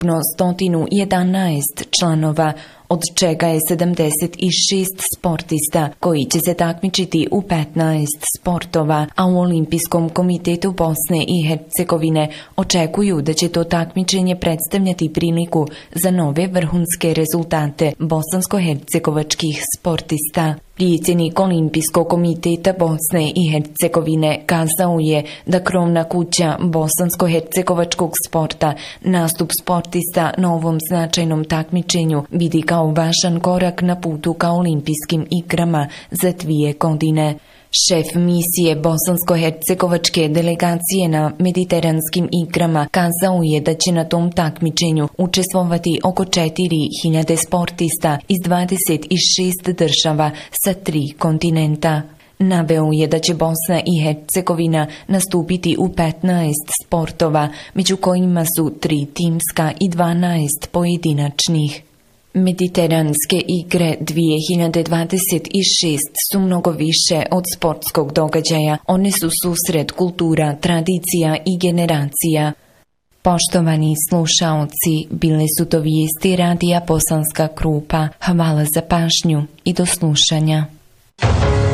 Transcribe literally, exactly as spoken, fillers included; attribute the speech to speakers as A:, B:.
A: sto jedanaest članova, od čega je sedamdeset šest sportista koji će se takmičiti u petnaest sportova, a u Olimpijskom komitetu Bosne i Hercegovine očekuju da će to takmičenje predstavljati priliku za nove vrhunske rezultate bosansko-hercegovačkih sportista. Predsjednik Olimpijskog komiteta Bosne i Hercegovine kazao je da krovna kuća bosansko-hercegovačkog sporta nastup sportista na ovom značajnom takmičenju vidi kao važan korak na putu ka olimpijskim igrama za dvije godine. Šef misije bosansko-hercegovačke delegacije na mediteranskim igrama kazao je da će na tom takmičenju učestvovati oko četiri hiljade sportista iz dvadeset šest država sa tri kontinenta. Naveo je da će Bosna i Hercegovina nastupiti u petnaest sportova, među kojima su tri timska i dvanaest pojedinačnih. Mediteranske igre dvije hiljade dvadeset šest su mnogo više od sportskog događaja. One su susret kultura, tradicija i generacija. Poštovani slušaoci, bile su to vijesti radija Bosanska Krupa. Hvala za pažnju i do slušanja.